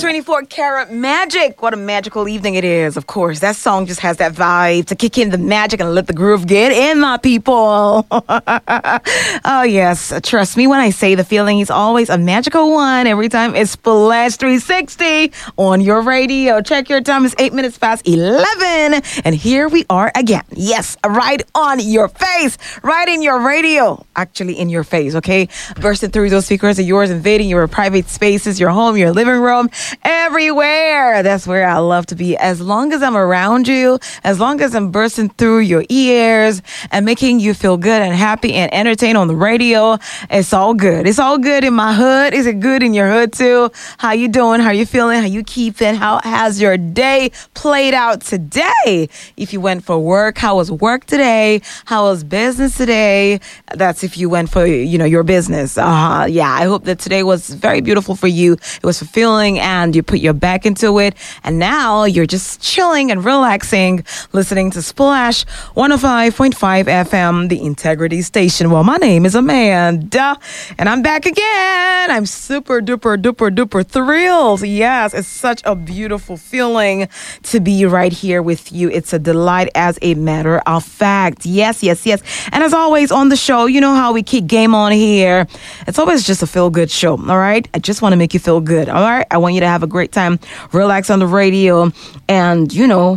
24 Karat Magic. What a magical evening it is, of course. That song just has that vibe to kick in the magic and let the groove get in, my people. Oh, yes. Trust me when I say the feeling is always a magical one. Every time it's Splash 360 on your radio. Check your time. It's 8 minutes past 11. And here we are again. Yes, right on your face. Right in your radio. Actually, in your face, okay? Bursting through those speakers of yours, invading your private spaces, your home, your living room, everywhere. That's where I love to be. As long as I'm around you, as long as I'm bursting through your ears and making you feel good and happy and entertained on the radio, it's all good. It's all good in my hood. Is it good in your hood too? How you doing? How you feeling? How you keeping? How has your day played out today? If you went for work, how was work today? How was business today? That's if you went for, your business. Yeah, I hope that today was very beautiful for you. It was fulfilling and you put your back into it. And now you're just chilling and relaxing, listening to Splash 105.5 FM, the Integrity Station. Well, my name is Amanda and I'm back again. I'm super duper duper duper thrilled. Yes, it's such a beautiful feeling to be right here with you. It's a delight as a matter of fact. Yes, yes, yes. And as always on the show, you know how we keep game on here. It's always just a feel-good show, all right? I just want to make you feel good, all right? I want you to have a great time, relax on the radio, and,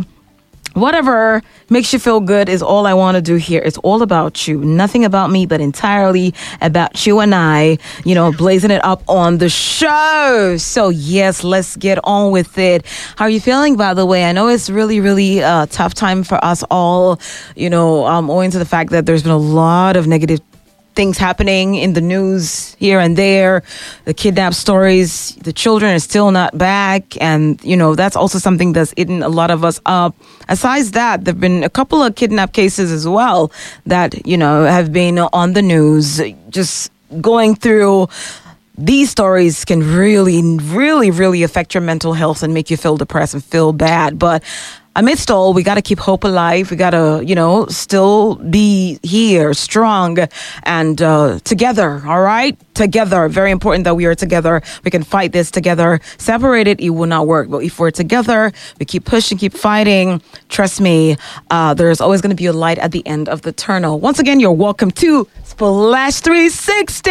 whatever makes you feel good is all I want to do here. It's all about you. Nothing about me, but entirely about you and I, blazing it up on the show. So, yes, let's get on with it. How are you feeling, by the way? I know it's really, really a tough time for us all, owing to the fact that there's been a lot of negative things happening in the news here and there, the kidnap stories, the children are still not back. And, that's also something that's eaten a lot of us up. Aside that, there have been a couple of kidnap cases as well that, have been on the news. Just going through these stories can really, really, really affect your mental health and make you feel depressed and feel bad. But amidst all, we got to keep hope alive. We got to, still be here, strong and together, all right? Together. Very important that we are together. We can fight this together. Separated, it will not work. But if we're together, we keep pushing, keep fighting. Trust me, there's always going to be a light at the end of the tunnel. Once again, you're welcome to Splash 360.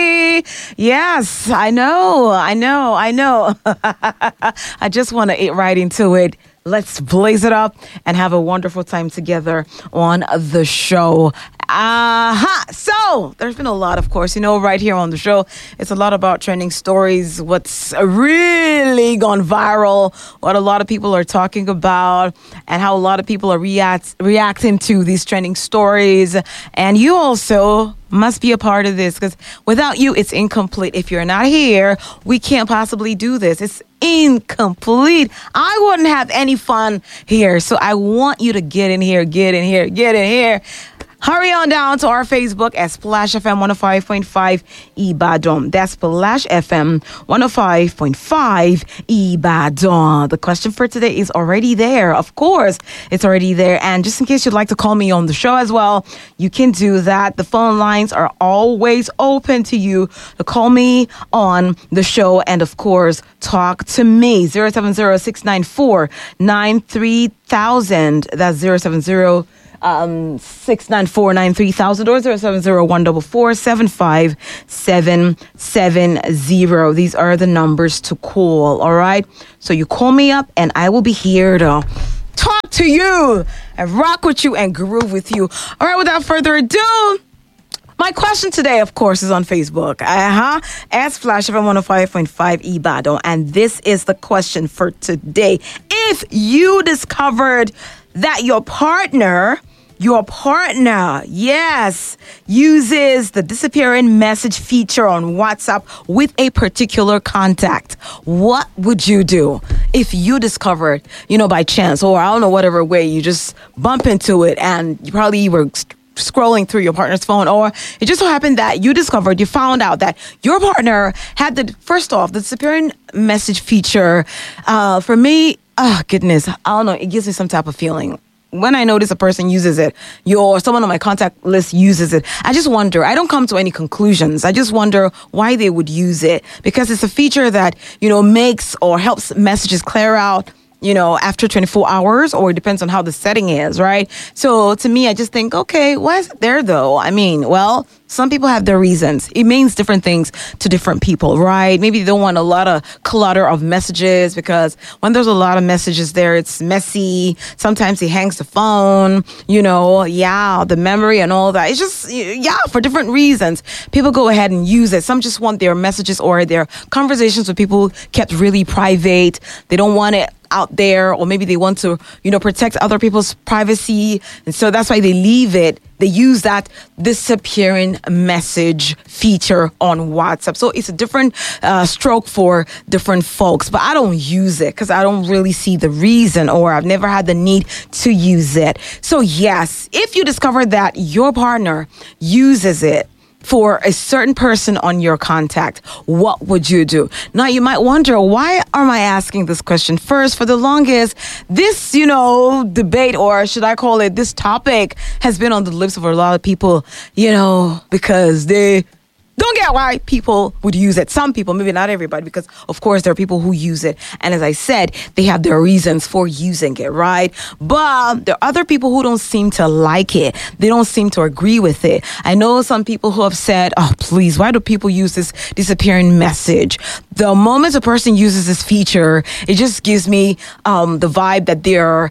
Yes, I know. I just want to get right into it. Let's blaze it up and have a wonderful time together on the show. So there's been a lot, of course, right here on the show. It's a lot about trending stories, what's really gone viral, what a lot of people are talking about, and how a lot of people are reacting to these trending stories. And you also must be a part of this, because without you, it's incomplete. If you're not here, we can't possibly do this. It's incomplete. I wouldn't have any fun here. So I want you to get in here. Hurry on down to our Facebook at Splash FM 105.5 Ibadan. That's Splash FM 105.5 Ibadan. The question for today is already there. Of course, it's already there. And just in case you'd like to call me on the show as well, you can do that. The phone lines are always open to you to call me on the show and, of course, talk to me. 070-694-93,000. That's 070 694-93,000 or 070-144-75770. These are the numbers to call, all right? So you call me up and I will be here to talk to you and rock with you and groove with you. All right, without further ado, my question today, of course, is on Facebook. At Splash FM 105.5 Ibadan. And this is the question for today. If you discovered that your partner, yes, uses the disappearing message feature on WhatsApp with a particular contact, what would you do? If you discovered, by chance, or I don't know, whatever way, you just bump into it and you probably were scrolling through your partner's phone, or it just so happened that you found out that your partner had the disappearing message feature. For me, oh goodness, I don't know, it gives me some type of feeling. when I notice a person uses it, someone on my contact list uses it, I just wonder. I don't come to any conclusions. I just wonder why they would use it, because it's a feature that, makes or helps messages clear out, after 24 hours, or it depends on how the setting is, right? So to me, I just think, okay, why is it there though? I mean, well, some people have their reasons. It means different things to different people, right? Maybe they don't want a lot of clutter of messages, because when there's a lot of messages there, it's messy. Sometimes it hangs the phone, the memory and all that. It's just, for different reasons. People go ahead and use it. Some just want their messages or their conversations with people kept really private. They don't want it out there, or maybe they want to, protect other people's privacy. And so that's why they leave it. They use that disappearing message feature on WhatsApp. So it's a different stroke for different folks, but I don't use it because I don't really see the reason, or I've never had the need to use it. So yes, if you discover that your partner uses it for a certain person on your contact, what would you do? Now, you might wonder, why am I asking this question? First, for the longest, this, debate, or should I call it this topic, has been on the lips of a lot of people, because they don't get why people would use it. Some people, maybe not everybody, because of course there are people who use it. And as I said, they have their reasons for using it, right? But there are other people who don't seem to like it. They don't seem to agree with it. I know some people who have said, oh, please, why do people use this disappearing message? The moment a person uses this feature, it just gives me the vibe that they're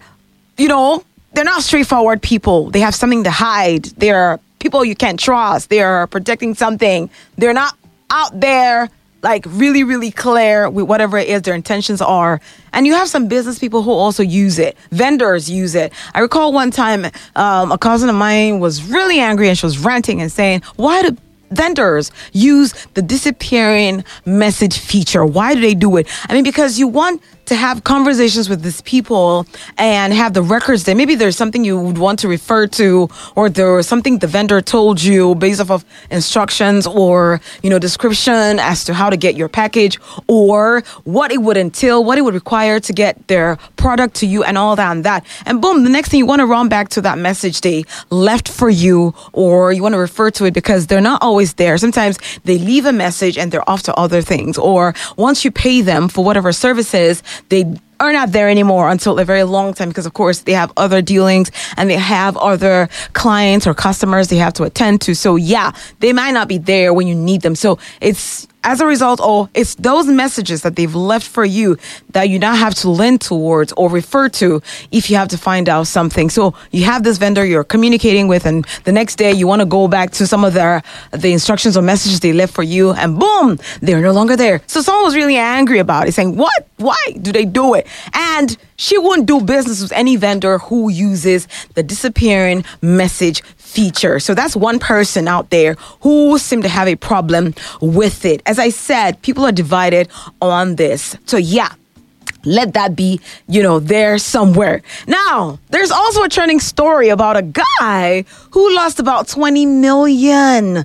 not straightforward people. They have something to hide. They're people you can't trust. They're protecting something. They're not out there like really, really clear with whatever it is their intentions are. And you have some business people who also use it. Vendors use it. I recall one time a cousin of mine was really angry, and she was ranting and saying, why do vendors use the disappearing message feature? Why do they do it? I mean, because you want to have conversations with these people and have the records there. Maybe there's something you would want to refer to, or there was something the vendor told you based off of instructions or, description as to how to get your package, or what it would entail, what it would require to get their product to you, and all that and that. And boom, the next thing you want to run back to that message they left for you, or you want to refer to it because they're not always there. Sometimes they leave a message and they're off to other things. Or once you pay them for whatever services, they are not there anymore until a very long time, because of course they have other dealings and they have other clients or customers they have to attend to. So yeah, they might not be there when you need them. So it's as a result, it's those messages that they've left for you that you now have to lean towards or refer to if you have to find out something. So you have this vendor you're communicating with, and the next day you want to go back to some of the instructions or messages they left for you, and boom, they're no longer there. So someone was really angry about it, saying, what? Why do they do it? And she wouldn't do business with any vendor who uses the disappearing message feature. So that's one person out there who seem to have a problem with it. As I said, people are divided on this. So yeah, let that be, there somewhere. Now, there's also a trending story about a guy who lost about 20 million.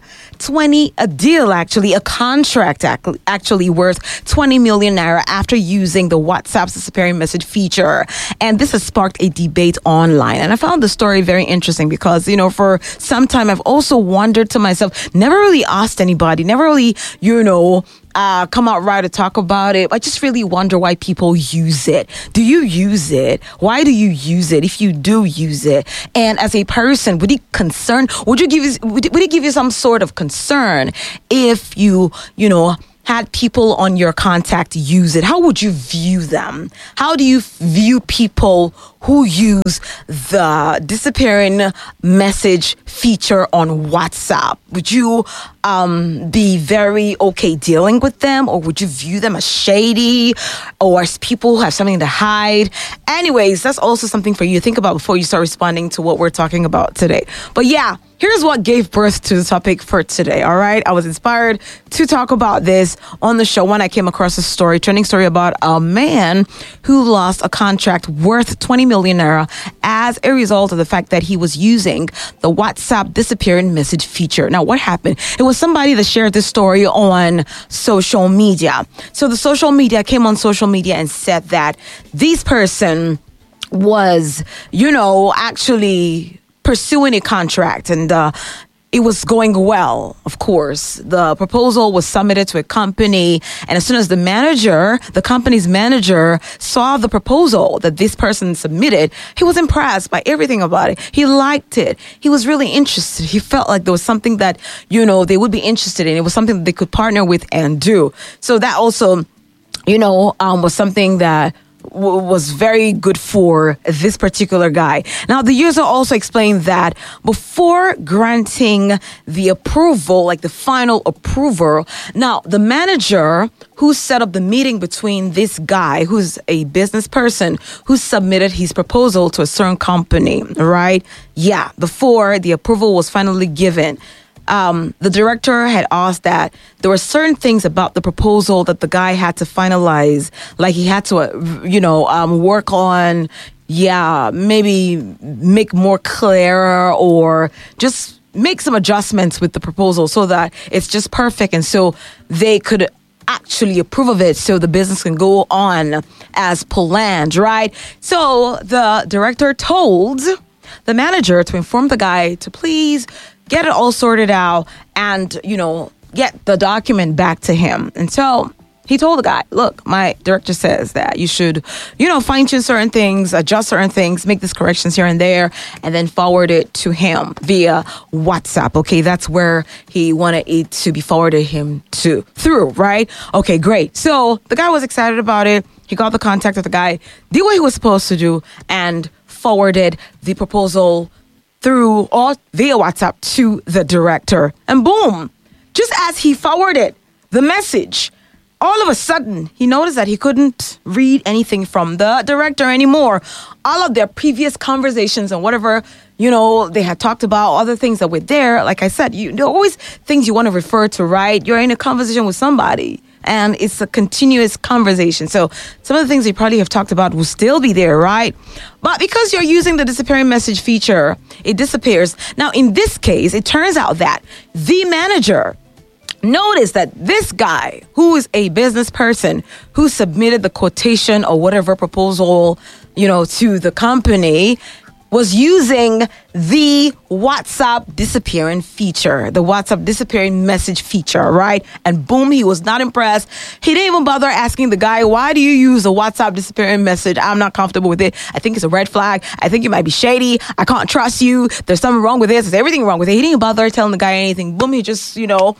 A contract actually worth 20 million naira after using the WhatsApp's disappearing message feature. And this has sparked a debate online. And I found the story very interesting because, for some time I've also wondered to myself, never really asked anybody, never really, come out right to talk about it. I just really wonder why people use it. Do you use it? Why do you use it? If you do use it, and as a person, would it give you some sort of concern if you had people on your contact use it? How would you view them? How do you view people who use the disappearing message feature on WhatsApp? Would you be very okay dealing with them, or would you view them as shady or as people who have something to hide? Anyways, that's also something for you to think about before you start responding to what we're talking about today. But yeah, here's what gave birth to the topic for today, all right? I was inspired to talk about this on the show when I came across a trending story about a man who lost a contract worth 20 million naira as a result of the fact that he was using the WhatsApp disappearing message feature. Now, what happened? It was somebody that shared this story on social media. So the social media came on social media and said that this person was, actually pursuing a contract, and it was going well. Of course, the proposal was submitted to a company, and as soon as the company's manager saw the proposal that this person submitted, he was impressed by everything about it. He liked it. He was really interested. He felt like there was something that, they would be interested in. It was something that they could partner with and do. So that also, was something that was very good for this particular guy. Now, the user also explained that before granting the approval, like the final approval, now the manager who set up the meeting between this guy, who's a business person, who submitted his proposal to a certain company, right? Yeah, before the approval was finally given. The director had asked that there were certain things about the proposal that the guy had to finalize, like he had to, work on, maybe make more clearer or just make some adjustments with the proposal so that it's just perfect. And so they could actually approve of it so the business can go on as planned, right? So the director told the manager to inform the guy to please get it all sorted out and, get the document back to him. And so he told the guy, look, my director says that you should, fine tune certain things, adjust certain things, make these corrections here and there, and then forward it to him via WhatsApp. Okay, that's where he wanted it to be forwarded through, right? Okay, great. So the guy was excited about it. He got the contact of the guy, did what he was supposed to do, and forwarded the proposal through or via WhatsApp to the director. And boom, just as he forwarded the message, all of a sudden, he noticed that he couldn't read anything from the director anymore. All of their previous conversations and whatever, they had talked about, other things that were there. Like I said, there are always things you want to refer to, right? You're in a conversation with somebody, and it's a continuous conversation. So some of the things you probably have talked about will still be there, right? But because you're using the disappearing message feature, it disappears. Now, in this case, it turns out that the manager noticed that this guy, who is a business person who submitted the quotation or whatever proposal, to the company, was using the WhatsApp disappearing feature, the WhatsApp disappearing message feature, right? And boom, he was not impressed. He didn't even bother asking the guy, why do you use the WhatsApp disappearing message? I'm not comfortable with it. I think it's a red flag. I think you might be shady. I can't trust you. There's something wrong with this. There's everything wrong with it. He didn't bother telling the guy anything. Boom, he just,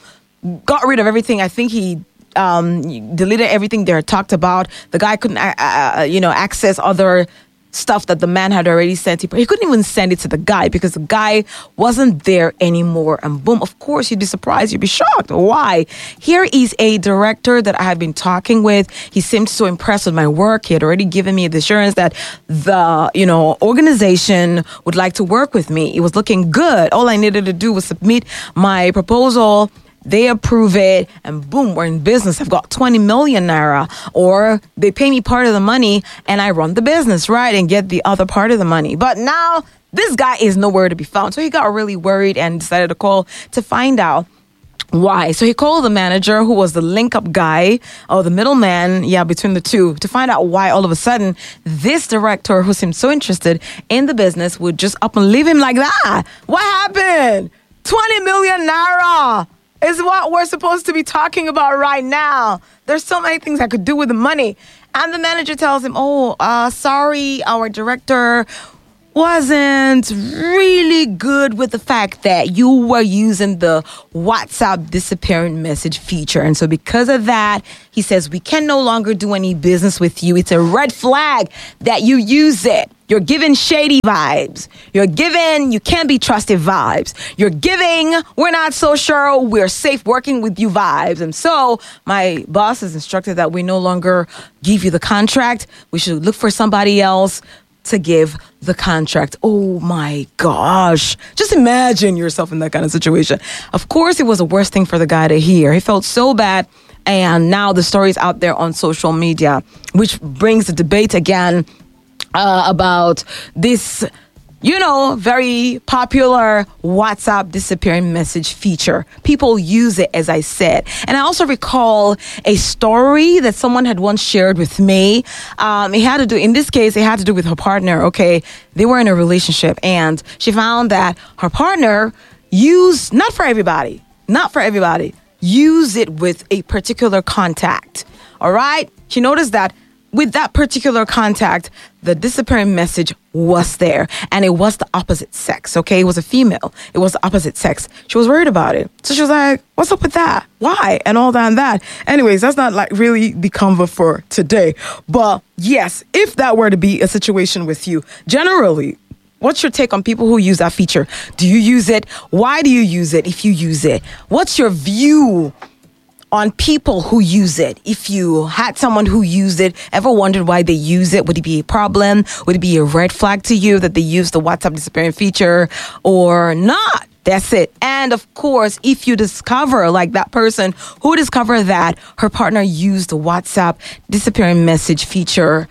got rid of everything. I think he deleted everything they had talked about. The guy couldn't, access other stuff that the man had already sent. He couldn't even send it to the guy because the guy wasn't there anymore. And boom, of course, you'd be surprised. You'd be shocked. Why? Here is a director that I have been talking with. He seemed so impressed with my work. He had already given me the assurance that the, organization would like to work with me. It was looking good. All I needed to do was submit my proposal. They approve it, and boom, we're in business. I've got 20 million naira, or they pay me part of the money and I run the business, right, and get the other part of the money. But now this guy is nowhere to be found. So he got really worried and decided to call to find out why. So he called the manager, who was the link-up guy, or the middleman, between the two, to find out why all of a sudden this director, who seemed so interested in the business, would just up and leave him like that. What happened? 20 million naira is what we're supposed to be talking about right now. There's so many things I could do with the money. And the manager tells him, sorry, our director wasn't really good with the fact that you were using the WhatsApp disappearing message feature. And so because of that, he says, we can no longer do any business with you. It's a red flag that you use it. You're giving shady vibes. You're giving, you can't be trusted vibes. You're giving, we're not so sure we're safe working with you vibes. And so my boss has instructed that we no longer give you the contract. We should look for somebody else to give the contract. Oh my gosh. Just imagine yourself in that kind of situation. Of course, it was the worst thing for the guy to hear. He felt so bad. And now the story's out there on social media, which brings the debate again about this very popular WhatsApp disappearing message feature. People use it, as I said. And I also recall a story that someone had once shared with me. In this case, it had to do with her partner. Okay. They were in a relationship and she found that her partner used, not for everybody, use it with a particular contact. All right. She noticed that with that particular contact, the disappearing message was there and it was the opposite sex. Okay. It was a female. It was the opposite sex. She was worried about it. So she was like, what's up with that? Why? And all that and that. Anyways, that's not like really the convo for today. But yes, if that were to be a situation with you, generally, what's your take on people who use that feature? Do you use it? Why do you use it if you use it? What's your view on people who use it? If you had someone who used it, ever wondered why they use it? Would it be a problem? Would it be a red flag to you that they use the WhatsApp disappearing feature or not? That's it. And of course, if you discover, like that person who discovered that her partner used the WhatsApp disappearing message feature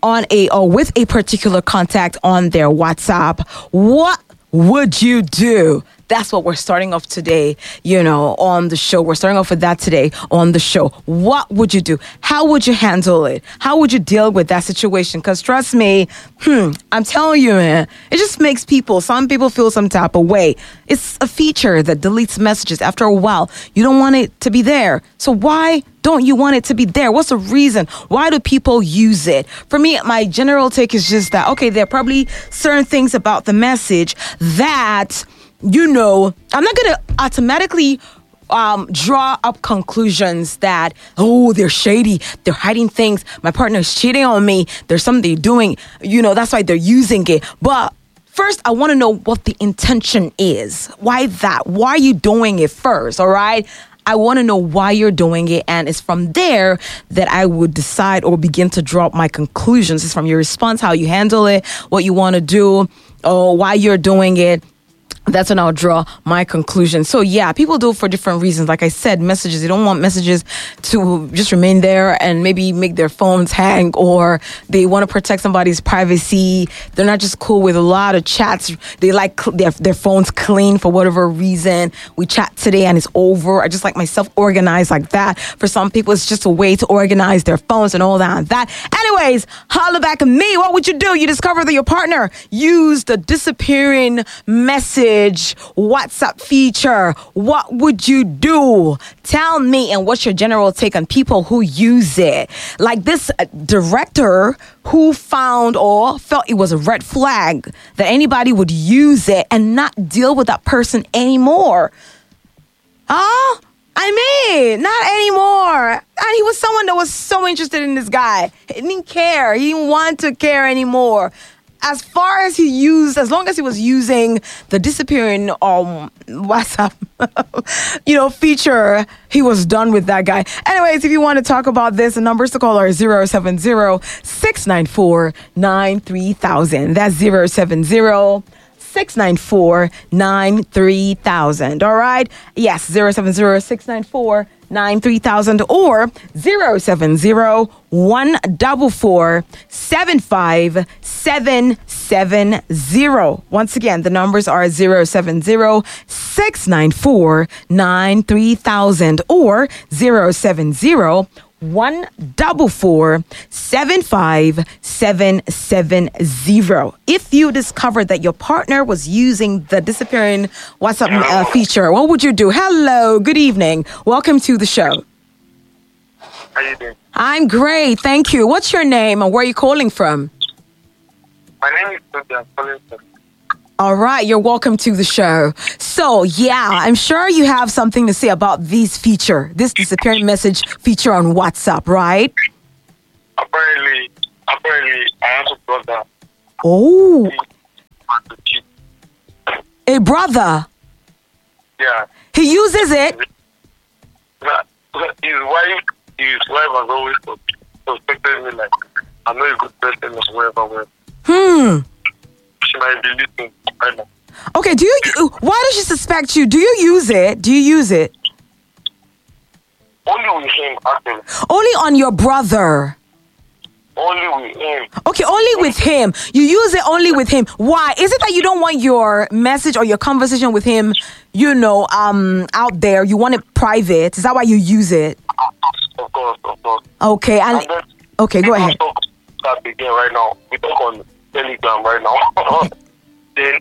with a particular contact on their WhatsApp, what would you do? That's what we're starting off today, on the show. We're starting off with that today on the show. What would you do? How would you handle it? How would you deal with that situation? Because trust me, I'm telling you, man, it just makes some people feel some type of way. It's a feature that deletes messages after a while. You don't want it to be there. So why don't you want it to be there? What's the reason? Why do people use it? For me, my general take is just that, okay, there are probably certain things about the message that, I'm not going to automatically draw up conclusions that, they're shady, they're hiding things, my partner's cheating on me, there's something they're doing, that's why they're using it. But first, I want to know what the intention is. Why that? Why are you doing it first? All right. I want to know why you're doing it. And it's from there that I would decide or begin to draw up my conclusions. It's from your response, how you handle it, what you want to do, or why you're doing it. That's when I'll draw my conclusion. So yeah, people do it for different reasons. Like I said, messages, they don't want messages to just remain there and maybe make their phones hang, or they want to protect somebody's privacy. They're not just cool with a lot of chats. They like their phones clean for whatever reason. We chat today and it's over. I just like myself organized like that. For some people, it's just a way to organize their phones and all that and that. Anyways, holla back at me. What would you do? You discover that your partner used the disappearing message WhatsApp feature. What would you do? Tell me, and what's your general take on people who use it? Like this director who found or felt it was a red flag that anybody would use it and not deal with that person anymore. Not anymore. And he was someone that was so interested in this guy. He didn't care. He didn't want to care anymore. As long as he was using the disappearing WhatsApp, feature, he was done with that guy. Anyways, if you want to talk about this, the numbers to call are 070-694-9300. That's 070-694-9300. All right? Yes, 070-694-9300 or 070-144-75770. Once again, the numbers are 070-694-9300 or 070-144-75770. If you discovered that your partner was using the disappearing WhatsApp feature, what would you do? Hello, good evening. Welcome to the show. How you doing? I'm great, thank you. What's your name and where are you calling from? My name is Toby. I'm calling from. All right, you're welcome to the show. So, yeah, I'm sure you have something to say about this disappearing message feature on WhatsApp, right? Apparently, I have a brother. Oh. He wants to cheat. A brother? Yeah. He uses it? His wife has always suspected me like I'm not a good person or whatever. She might be listening right now. Okay, why does she suspect you? Do you use it? Only with him, actually. Only on your brother? Only with him. Okay, only with him. You use it only with him. Why? Is it that you don't want your message or your conversation with him, out there? You want it private? Is that why you use it? Of course. Okay, and then okay, go ahead. Start again right now. We talk on Telegram right now. Then,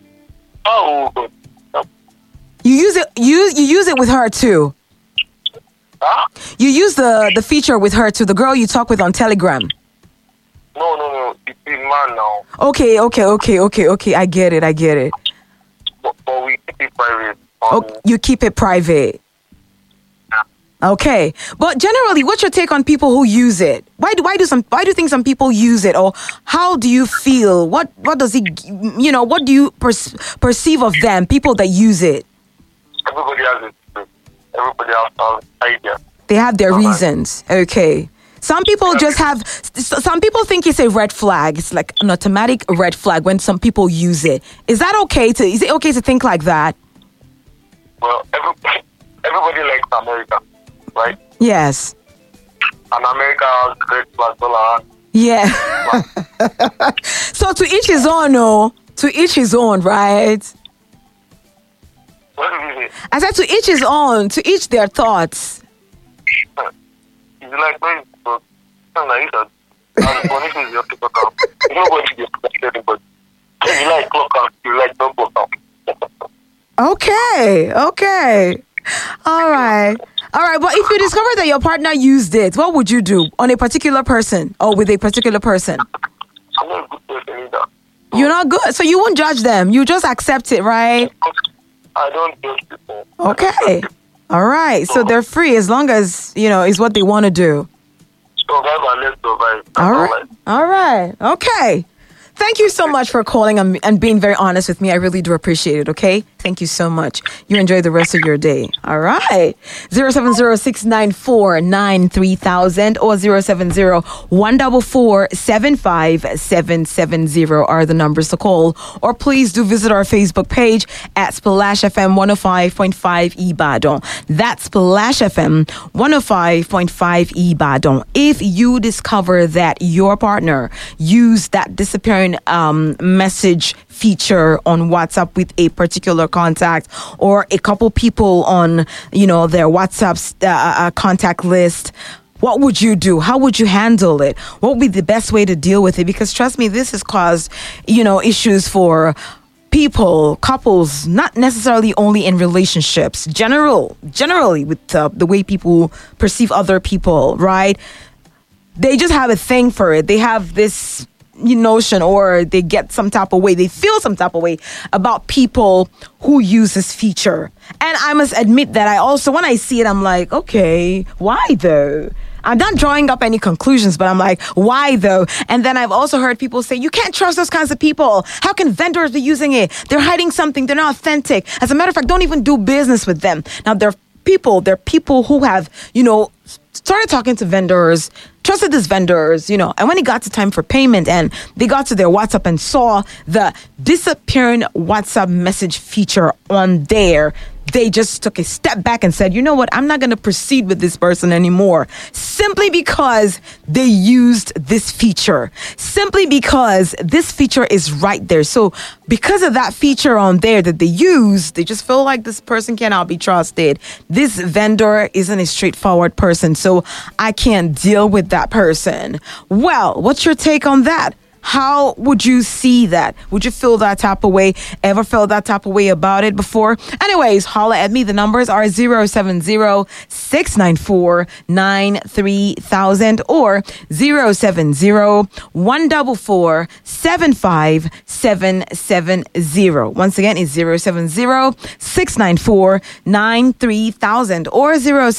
You use it. You use it with her too. huh? You use the feature with her too. The girl you talk with on Telegram. No. It's been man now. Okay. I get it. But we keep it private. You keep it private. Okay, but generally, what's your take on people who use it? Why do you think some people use it, or how do you feel? What does it? What do you perceive of them? People that use it. Everybody has it. Everybody has an idea. They have their reasons. Okay. Some people just have. Some people think it's a red flag. It's like an automatic red flag when some people use it. Is that okay? Is it okay to think like that? Well, everybody likes America, right? Yes. And America has great flags all around. Yeah. So to each his own, no. To each his own, right? What did you say? I said to each his own. To each their thoughts. It's like very good. And the condition is just to talk out. Nobody gets anybody. You like clock out, you like don't clock out. Okay. All right. But if you discover that your partner used it, what would you do on a particular person or with a particular person? I'm not a good person either. You're not good. So you won't judge them. You just accept it, right? I don't judge people. Okay. All right. So they're free as long as, is what they want to do. Survive and let's survive. All right. Okay. Thank you so much for calling and being very honest with me. I really do appreciate it, okay? Thank you so much. You enjoy the rest of your day. All right. 070-694-93,000 or 070-144-75770 are the numbers to call. Or please do visit our Facebook page at Splash FM 105.5 Ibadan. That's Splash FM 105.5 Ibadan. If you discover that your partner used that disappearing message feature on WhatsApp with a particular contact or a couple people on, their WhatsApp's contact list, what would you do? How would you handle it? What would be the best way to deal with it? Because trust me, this has caused, issues for people, couples, not necessarily only in relationships, generally with the way people perceive other people, right? They just have a thing for it. They have this notion, or they get some type of way, they feel some type of way about people who use this feature. And I must admit that I also, when I see it, I'm like, okay, why though? I'm not drawing up any conclusions, but I'm like, why though? And then I've also heard people say, you can't trust those kinds of people. How can vendors be using it? They're hiding something. They're not authentic. As a matter of fact, don't even do business with them. Now, they're people who have, started talking to vendors, trusted these vendors, and when it got to time for payment and they got to their WhatsApp and saw the disappearing WhatsApp message feature on there, they just took a step back and said, you know what, I'm not going to proceed with this person anymore, simply because they used this feature, simply because this feature is right there. So because of that feature on there that they use, they just feel like this person cannot be trusted. This vendor isn't a straightforward person, so I can't deal with that person. Well, what's your take on that? How would you see that? Would you feel that type of way? Ever felt that type of way about it before? Anyways, holla at me. The numbers are 070-694-93,000 or 070-144-75770. Once again, it's 070-694-93,000 or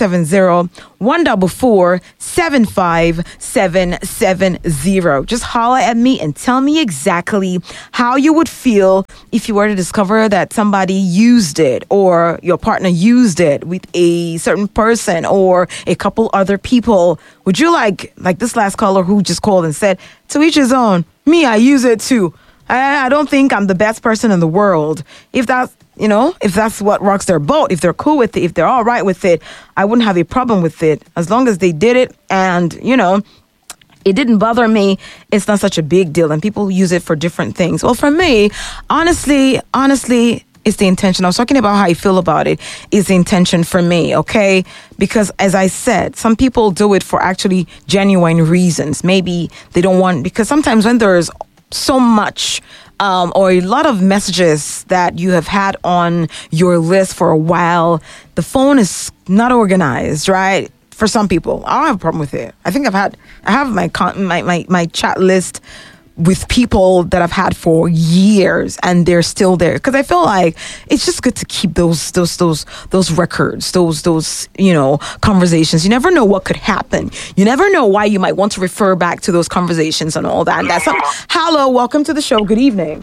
070-144-75770. Just holla at me and tell me exactly how you would feel if you were to discover that somebody used it or your partner used it with a certain person or a couple other people. Would you like this last caller who just called and said, to each his own, me, I use it too. I don't think I'm the best person in the world. If that's what rocks their boat, if they're cool with it, if they're all right with it, I wouldn't have a problem with it as long as they did it and, it didn't bother me. It's not such a big deal, and people use it for different things. Well, for me, honestly, it's the intention. I was talking about how I feel about it. Is the intention for me, okay? Because as I said, some people do it for actually genuine reasons. Maybe they don't want, because sometimes when there's so much or a lot of messages that you have had on your list for a while, the phone is not organized, right? For some people, I don't have a problem with it. I think I have my chat list with people that I've had for years, and they're still there, because I feel like it's just good to keep those records, those conversations. You never know what could happen. You never know why you might want to refer back to those conversations and all that. And that's hello, welcome to the show. Good evening.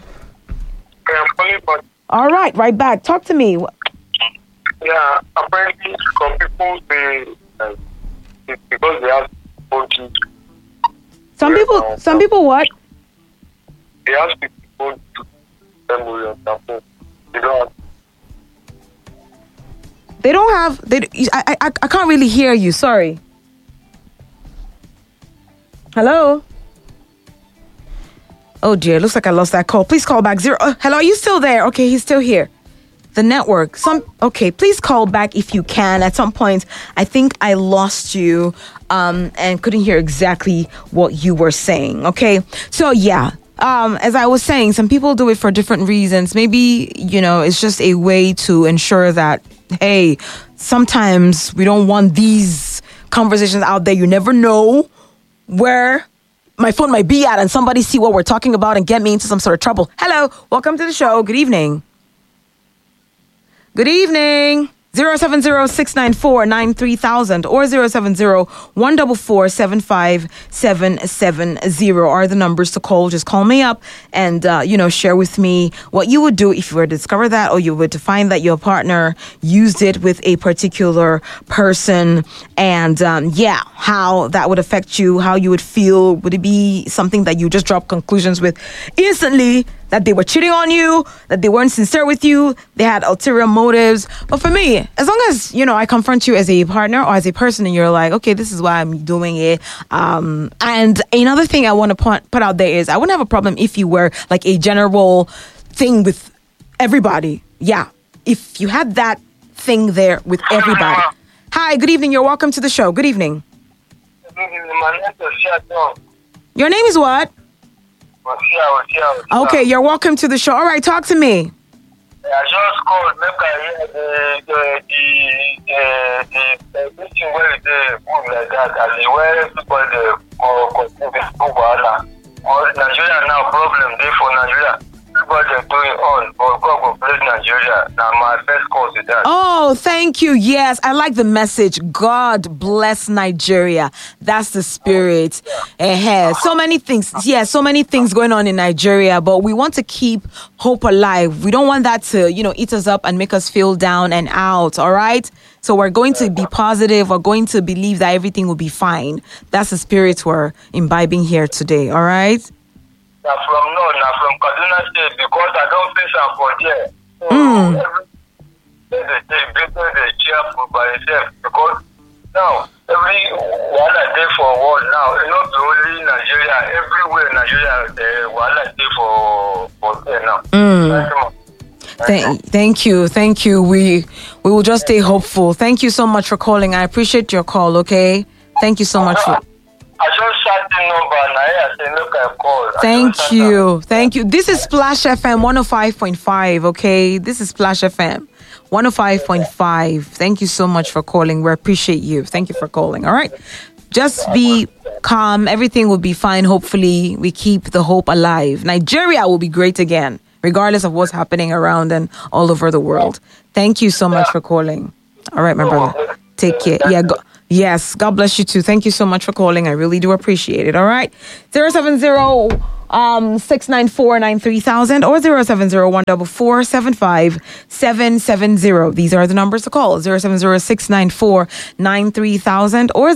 All right back. Talk to me. Yeah, apparently some people say it's because they have OG. Some people what? They ask people to memory on their phone. They don't have. I can't really hear you. Sorry. Hello. Oh dear, looks like I lost that call. Please call back. Hello, are you still there? Okay, he's still here. The network. Okay, please call back if you can. At some point, I think I lost you and couldn't hear exactly what you were saying. Okay, so yeah. As I was saying, some people do it for different reasons. Maybe, it's just a way to ensure that, hey, sometimes we don't want these conversations out there. You never know where my phone might be at and somebody see what we're talking about and get me into some sort of trouble. Hello, welcome to the show. Good evening. Good evening. 070-694-93,000 or 070-144-75770 are the numbers to call. Just call me up and, share with me what you would do if you were to discover that, or you were to find that your partner used it with a particular person, and, how that would affect you, how you would feel. Would it be something that you just drop conclusions with instantly, that they were cheating on you, that they weren't sincere with you, they had ulterior motives? But for me, as long as, I confront you as a partner or as a person and you're like, okay, this is why I'm doing it. And another thing I want to put out there is I wouldn't have a problem if you were like a general thing with everybody. Yeah. If you had that thing there with everybody. Hi, good evening. You're welcome to the show. Good evening. Your name is what? Okay, you're welcome to the show. All right, talk to me. I just called make I hear the meeting where they move like that, and where people or Nigeria now problem there for Nigeria. Everybody doing on, but God will bless Nigeria. Now my first call is that. Oh, thank you. Yes, I like the message. God bless Nigeria. That's the spirit. So many things. Yeah, so many things going on in Nigeria, but we want to keep hope alive. We don't want that to, eat us up and make us feel down and out. All right. So we're going to be positive. We're going to believe that everything will be fine. That's the spirit we're imbibing here today. All right. From Kaduna State, because I don't face am for there. So they cheerful by itself, because now every wahala dey for world now. It's not only Nigeria. Everywhere Nigeria, the wahala dey for there now. Thank you. We will just stay hopeful. Thank you so much for calling. I appreciate your call. Okay. Thank you so much for. I just shot the number and I said, look, I called. Thank you. This is Splash FM 105.5, okay? This is Splash FM 105.5. Thank you so much for calling. We appreciate you. Thank you for calling, all right? Just be calm. Everything will be fine. Hopefully, we keep the hope alive. Nigeria will be great again, regardless of what's happening around and all over the world. Thank you so much for calling. All right, my brother. Take care. Yeah, yes, God bless you too. Thank you so much for calling. I really do appreciate it. All right. 070-694-93,000 or 070-144-75770. These are the numbers to call. 070-694-93,000 or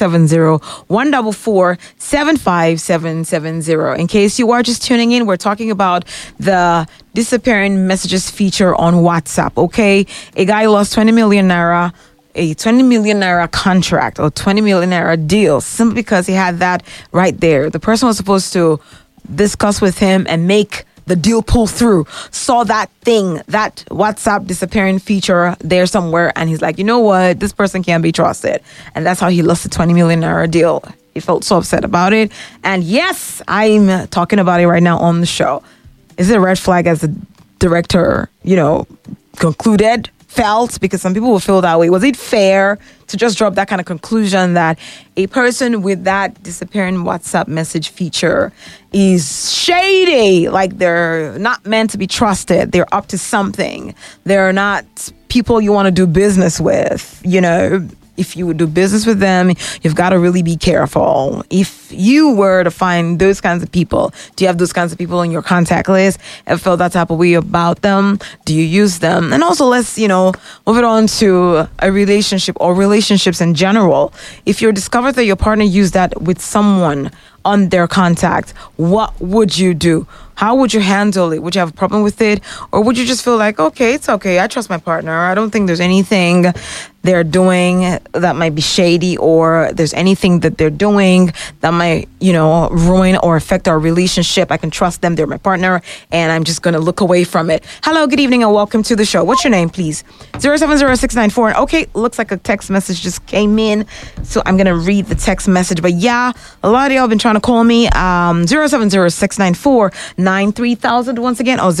070-144-75770. In case you are just tuning in, we're talking about the disappearing messages feature on WhatsApp. Okay. A guy lost 20 million naira a 20 million naira contract or 20 million naira deal simply because he had that right there. The person was supposed to discuss with him and make the deal pull through, saw that thing, that WhatsApp disappearing feature there somewhere, and he's like, you know what, this person can't be trusted. And that's how he lost the 20 million naira deal. He felt so upset about it. And yes, I'm talking about it right now on the show. Is it a red flag as the director, concluded? Felt, because some people will feel that way. Was it fair to just drop that kind of conclusion that a person with that disappearing WhatsApp message feature is shady, like they're not meant to be trusted, they're up to something, they're not people you want to do business with? If you would do business with them, you've got to really be careful. If you were to find those kinds of people, do you have those kinds of people on your contact list? Ever felt that type of way about them? Do you use them? And also, let's, move it on to a relationship or relationships in general. If you're discovered that your partner used that with someone on their contact, what would you do? How would you handle it? Would you have a problem with it? Or would you just feel like, okay, it's okay, I trust my partner, I don't think there's anything they're doing that might be shady, or there's anything that they're doing that might, ruin or affect our relationship. I can trust them, they're my partner, and I'm just going to look away from it. Hello, good evening, and welcome to the show. What's your name, please? 070694. Okay, looks like a text message just came in, so I'm going to read the text message. But yeah, a lot of y'all have been trying to call me. 070694 93,000 once again, or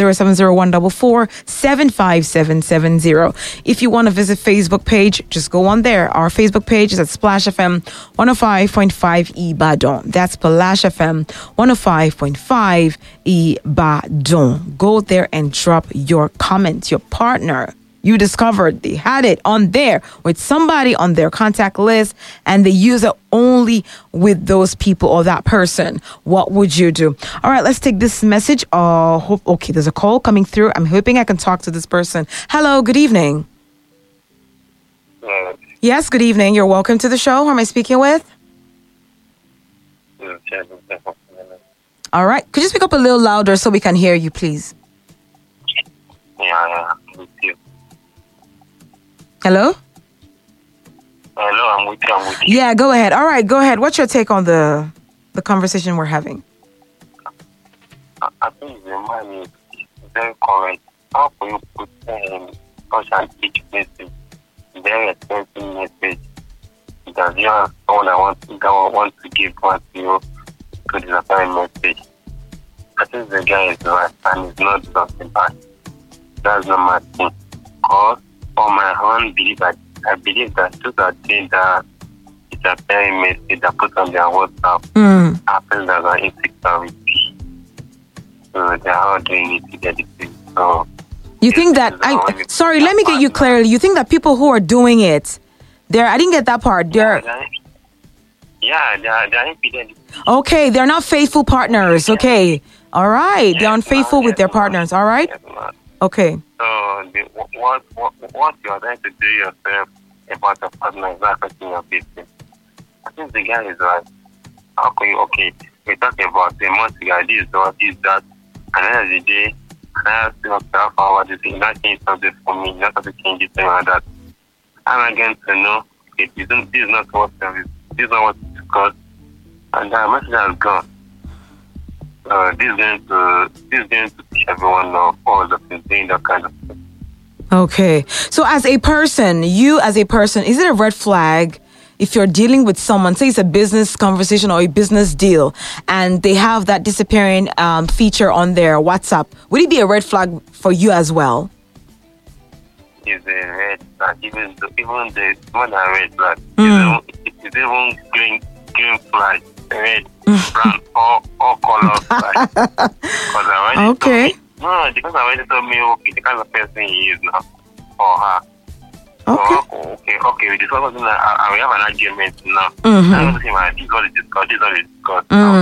070144 If you want to visit Facebook page, just go on there. Our Facebook page is at Splash FM 105.5 Ibadan. That's Splash FM 105.5 Ibadan. Go there and drop your comments. Your partner you discovered they had it on there with somebody on their contact list, and they use it only with those people or that person. What would you do? All right, let's take this message. Okay, there's a call coming through. I'm hoping I can talk to this person. Hello, good evening. Yes, good evening. You're welcome to the show. Who am I speaking with? All right. Could you speak up a little louder so we can hear you, please? Yeah, with you. Hello? Hello, I'm with you. Yeah, go ahead. All right, go ahead. What's your take on the conversation we're having? I think the man is very correct. How can you put such an big message, very expensive message, that you are someone that want to give one to you to disappoint message? I think the guy is right and it's not something bad. That's not my thing. Because on my own belief, I believe that those are things that it's a very message that put on their WhatsApp happens as an insecurity. So they're all doing it to get it. So you think that sorry, let me get you clearly. You think that people who are doing it, I didn't get that part. They're impeded. Okay, they're not faithful partners. Okay. All right. They're unfaithful with their partners. All right. Okay. So what you are trying to do yourself about your partner is not affecting your business. I think the guy is right. Okay, we talk about a month ago, this, that, and then the day, and I ask you how this is not change something for me, not have to change it like that. I'm again to know this is not what service, this is not what to discuss, and that message has gone. This is going to teach everyone now all the things doing that kind of thing. Okay. So as a person, is it a red flag if you're dealing with someone, say it's a business conversation or a business deal, and they have that disappearing feature on their WhatsApp? Would it be a red flag for you as well? It's a red flag. Even the more than red flag. It's even green flag. Red, brown, all colors. Okay. Because I already told me, okay, the kind of person he is now, or her. Okay. So, okay, we discuss something, we have an argument now. I don't think this is what it discussed,